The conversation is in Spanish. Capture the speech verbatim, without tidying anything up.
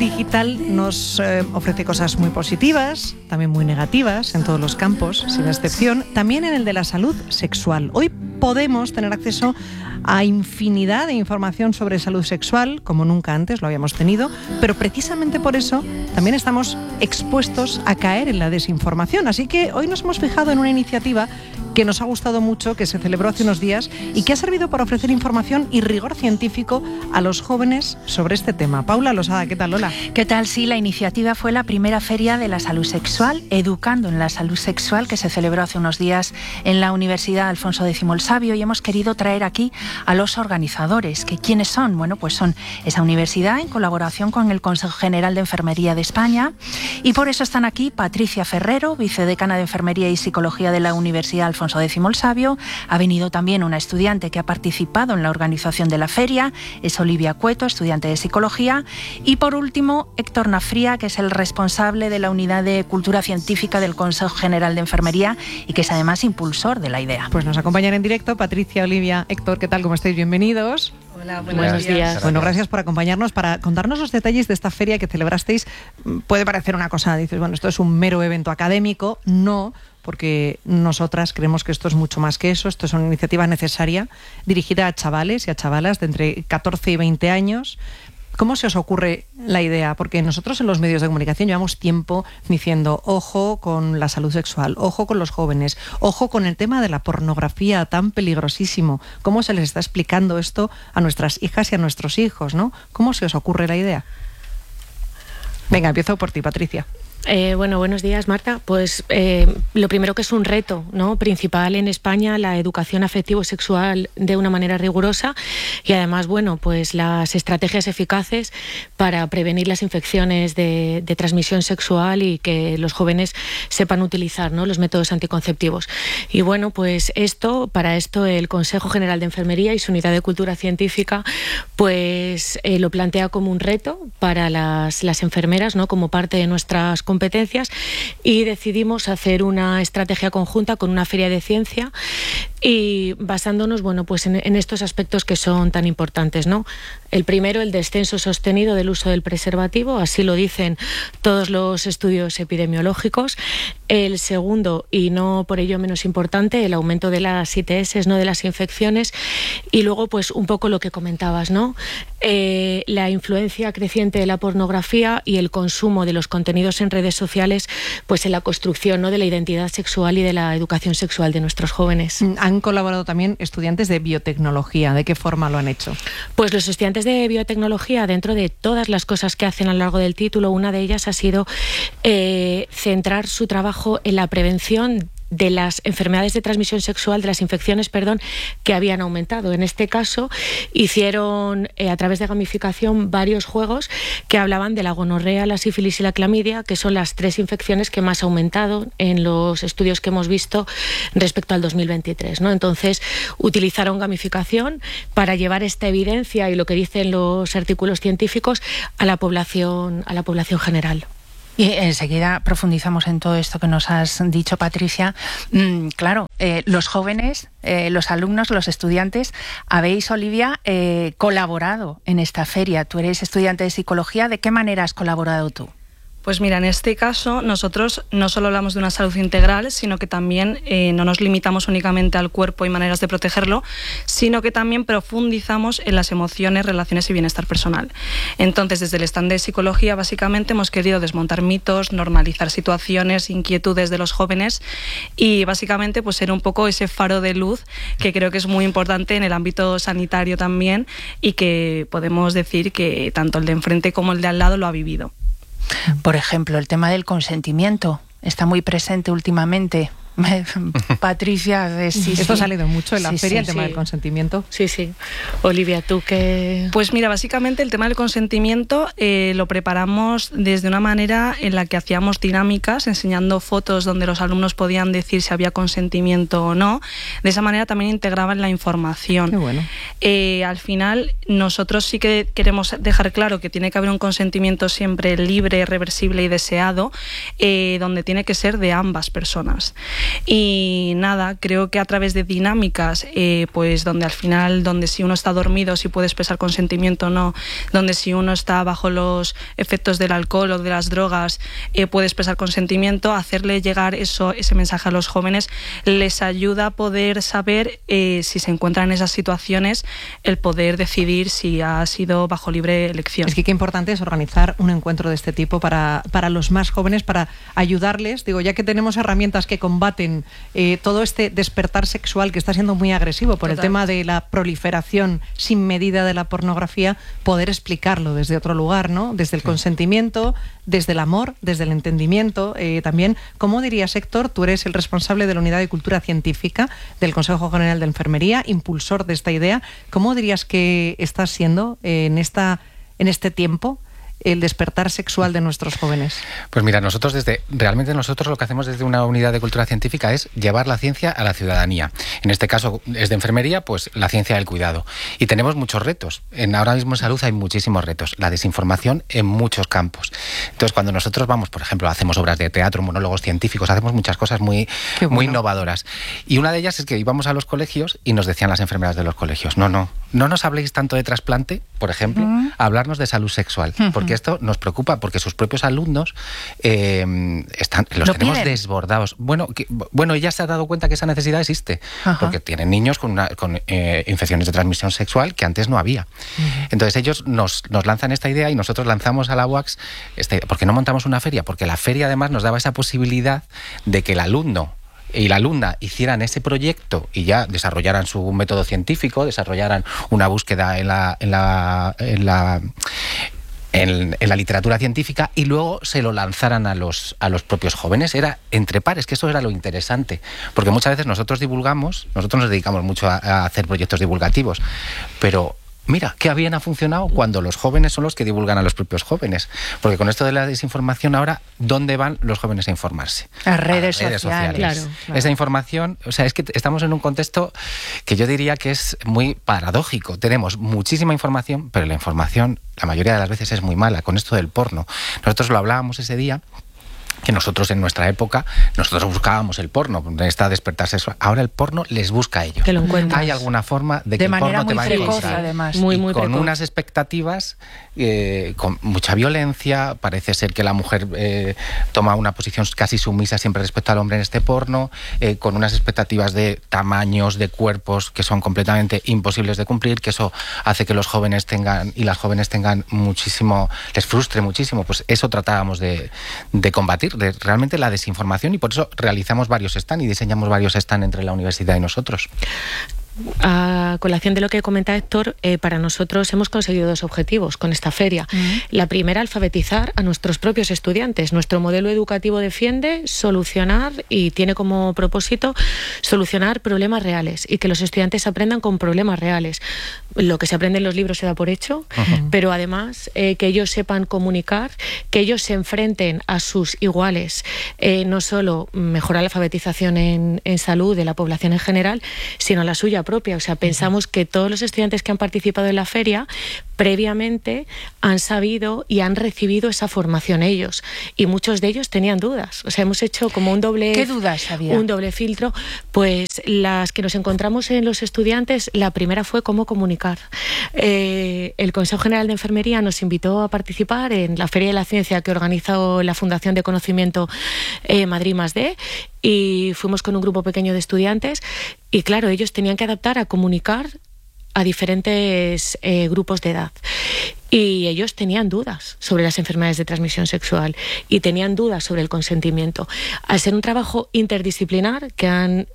Digital nos eh, ofrece cosas muy positivas, también muy negativas en todos los campos, sin excepción, también en el de la salud sexual. Hoy podemos tener acceso a infinidad de información sobre salud sexual, como nunca antes lo habíamos tenido, pero precisamente por eso también estamos expuestos a caer en la desinformación. Así que hoy nos hemos fijado en una iniciativa que nos ha gustado mucho, que se celebró hace unos días y que ha servido para ofrecer información y rigor científico a los jóvenes sobre este tema. Paula Losada, ¿qué tal? Hola. ¿Qué tal? Sí, la iniciativa fue la primera feria de la salud sexual, Educando en la Salud Sexual, que se celebró hace unos días en la Universidad Alfonso X el Sabio, y hemos querido traer aquí a los organizadores. ¿Que quiénes son? Bueno, pues son esa universidad en colaboración con el Consejo General de Enfermería de España, y por eso están aquí Patricia Ferrero, vicedecana de Enfermería y Psicología de la Universidad Alfonso X el Sabio. Ha venido también una estudiante que ha participado en la organización de la feria, es Olivia Cueto, estudiante de Psicología, y por último Héctor Nafría, que es el responsable de la Unidad de Cultura Científica del Consejo General de Enfermería y que es además impulsor de la idea. Pues nos acompañan en directo Patricia, Olivia, Héctor, ¿qué tal? ¿Cómo estáis? Bienvenidos. Hola, buenos, buenos días. días. Bueno, gracias por acompañarnos, para contarnos los detalles de esta feria que celebrasteis. Puede parecer una cosa, dices, bueno, esto es un mero evento académico. No, porque nosotras creemos que esto es mucho más que eso. Esto es una iniciativa necesaria, dirigida a chavales y a chavalas de entre catorce y veinte años. ¿Cómo se os ocurre la idea? Porque nosotros en los medios de comunicación llevamos tiempo diciendo ojo con la salud sexual, ojo con los jóvenes, ojo con el tema de la pornografía tan peligrosísimo. ¿Cómo se les está explicando esto a nuestras hijas y a nuestros hijos, ¿no? ¿Cómo se os ocurre la idea? Venga, empiezo por ti, Patricia. Eh, bueno, buenos días, Marta. Pues eh, lo primero, que es un reto, ¿no?, principal en España, la educación afectivo-sexual de una manera rigurosa, y además, bueno, pues las estrategias eficaces para prevenir las infecciones de, de transmisión sexual y que los jóvenes sepan utilizar, ¿no?, los métodos anticonceptivos. Y bueno, pues esto, para esto el Consejo General de Enfermería y su Unidad de Cultura Científica, pues eh, lo plantea como un reto para las, las enfermeras, ¿no?, como parte de nuestras competencias, y decidimos hacer una estrategia conjunta con una feria de ciencia, y basándonos, bueno, pues en, en estos aspectos que son tan importantes, ¿no? El primero, el descenso sostenido del uso del preservativo, así lo dicen todos los estudios epidemiológicos. El segundo, y no por ello menos importante, el aumento de las I T S, ¿no?, de las infecciones. Y luego, pues un poco lo que comentabas, ¿no? Eh, la influencia creciente de la pornografía y el consumo de los contenidos en redes sociales, pues en la construcción, ¿no?, de la identidad sexual y de la educación sexual de nuestros jóvenes. Han colaborado también estudiantes de biotecnología. ¿De qué forma lo han hecho? Pues los estudiantes de biotecnología, dentro de todas las cosas que hacen a lo largo del título, una de ellas ha sido eh, centrar su trabajo en la prevención de las enfermedades de transmisión sexual, de las infecciones, perdón, que habían aumentado. En este caso, hicieron eh, a través de gamificación varios juegos que hablaban de la gonorrea, la sífilis y la clamidia, que son las tres infecciones que más han aumentado en los estudios que hemos visto respecto al dos mil veintitrés, ¿no? Entonces, utilizaron gamificación para llevar esta evidencia y lo que dicen los artículos científicos a la población, a la población general. Y enseguida profundizamos en todo esto que nos has dicho, Patricia. Mm, claro, eh, los jóvenes, eh, los alumnos, los estudiantes, habéis, Olivia, eh, colaborado en esta feria. Tú eres estudiante de Psicología. ¿De qué manera has colaborado tú? Pues mira, en este caso nosotros no solo hablamos de una salud integral, sino que también eh, no nos limitamos únicamente al cuerpo y maneras de protegerlo, sino que también profundizamos en las emociones, relaciones y bienestar personal. Entonces, desde el stand de Psicología, básicamente hemos querido desmontar mitos, normalizar situaciones, inquietudes de los jóvenes y básicamente pues ser un poco ese faro de luz que creo que es muy importante en el ámbito sanitario también, y que podemos decir que tanto el de enfrente como el de al lado lo ha vivido. Por ejemplo, el tema del consentimiento está muy presente últimamente. Patricia, sí, esto sí. ha salido mucho en la sí, feria, sí, el tema sí. del consentimiento. Sí, sí. Olivia, ¿tú qué...? Pues mira, básicamente el tema del consentimiento eh, lo preparamos desde una manera en la que hacíamos dinámicas, enseñando fotos donde los alumnos podían decir si había consentimiento o no. De esa manera también integraban la información. Qué bueno. Eh, al final, nosotros sí que queremos dejar claro que tiene que haber un consentimiento siempre libre, reversible y deseado, eh, donde tiene que ser de ambas personas. Y nada, creo que a través de dinámicas, eh, pues donde al final, donde si uno está dormido, si puede expresar consentimiento o no, donde si uno está bajo los efectos del alcohol o de las drogas, eh, puede expresar consentimiento, hacerle llegar eso, ese mensaje a los jóvenes les ayuda a poder saber eh, si se encuentran en esas situaciones, el poder decidir si ha sido bajo libre elección. Es que qué importante es organizar un encuentro de este tipo para, para los más jóvenes, para ayudarles, digo, ya que tenemos herramientas que combaten eh, todo este despertar sexual que está siendo muy agresivo por Total. el tema de la proliferación sin medida de la pornografía, poder explicarlo desde otro lugar, ¿no? Desde el consentimiento, desde el amor, desde el entendimiento. Eh, también, ¿cómo dirías, Héctor? Tú eres el responsable de la Unidad de Cultura Científica del Consejo General de Enfermería, impulsor de esta idea. ¿Cómo dirías que está siendo eh, en, esta, en este tiempo el despertar sexual de nuestros jóvenes? Pues mira, nosotros desde, realmente nosotros lo que hacemos desde una unidad de cultura científica es llevar la ciencia a la ciudadanía. En este caso es de enfermería, pues la ciencia del cuidado. Y tenemos muchos retos. En, ahora mismo en salud hay muchísimos retos. La desinformación en muchos campos. Entonces cuando nosotros vamos, por ejemplo, hacemos obras de teatro, monólogos científicos, hacemos muchas cosas muy, bueno. muy innovadoras. Y una de ellas es que íbamos a los colegios y nos decían las enfermeras de los colegios, no, no, no nos habléis tanto de trasplante, por ejemplo, uh-huh. a hablarnos de salud sexual. Uh-huh. Porque esto nos preocupa, porque sus propios alumnos eh, están, los ¿Lo tenemos piden? desbordados. Bueno, que, bueno, ella se ha dado cuenta que esa necesidad existe, Ajá. porque tienen niños con, una, con eh, infecciones de transmisión sexual que antes no había. Uh-huh. Entonces ellos nos, nos lanzan esta idea y nosotros lanzamos a la U A C S, esta idea. ¿Por qué no montamos una feria? Porque la feria además nos daba esa posibilidad de que el alumno y la alumna hicieran ese proyecto y ya desarrollaran su método científico, desarrollaran una búsqueda en la... En la, en la En, en la literatura científica y luego se lo lanzaran a los, a los propios jóvenes. Era entre pares, que eso era lo interesante. Porque muchas veces nosotros divulgamos, nosotros nos dedicamos mucho a, a hacer proyectos divulgativos, pero mira, qué bien ha funcionado cuando los jóvenes son los que divulgan a los propios jóvenes. Porque con esto de la desinformación ahora, ¿dónde van los jóvenes a informarse? Las redes, a las redes sociales. sociales. Claro, claro. Esa información, o sea, es que estamos en un contexto que yo diría que es muy paradójico. Tenemos muchísima información, pero la información, la mayoría de las veces, es muy mala. Con esto del porno, nosotros lo hablábamos ese día, que nosotros en nuestra época, nosotros buscábamos el porno, está despertar sexual. Ahora el porno les busca a ellos. Te lo encuentras. Hay alguna forma de que de el porno te va a encontrar. Además. Muy, y muy con precoz. unas expectativas, eh, con mucha violencia. Parece ser que la mujer eh, toma una posición casi sumisa siempre respecto al hombre en este porno, eh, con unas expectativas de tamaños, de cuerpos que son completamente imposibles de cumplir, que eso hace que los jóvenes tengan y las jóvenes tengan muchísimo, les frustre muchísimo. Pues eso tratábamos de, de combatir, de realmente la desinformación, y por eso realizamos varios stand y diseñamos varios stand entre la universidad y nosotros. A colación de lo que comenta Héctor, eh, para nosotros hemos conseguido dos objetivos con esta feria. Uh-huh. La primera, alfabetizar a nuestros propios estudiantes. Nuestro modelo educativo defiende solucionar y tiene como propósito solucionar problemas reales y que los estudiantes aprendan con problemas reales. Lo que se aprende en los libros se da por hecho, uh-huh. pero además eh, que ellos sepan comunicar, que ellos se enfrenten a sus iguales, eh, no solo mejorar la alfabetización en, en salud de la población en general, sino la suya propia. O sea, pensamos que todos los estudiantes que han participado en la feria previamente han sabido y han recibido esa formación ellos, y muchos de ellos tenían dudas. O sea, hemos hecho como un doble... ¿Qué dudas había? Un doble filtro. Pues las que nos encontramos en los estudiantes, la primera fue cómo comunicar. Eh, el Consejo General de Enfermería nos invitó a participar en la Feria de la Ciencia que organizó la Fundación de Conocimiento eh, Madrid más D, y fuimos con un grupo pequeño de estudiantes y claro, ellos tenían que adaptar a comunicar a diferentes eh, grupos de edad. Y ellos tenían dudas sobre las enfermedades de transmisión sexual y tenían dudas sobre el consentimiento. Al ser un trabajo interdisciplinar que han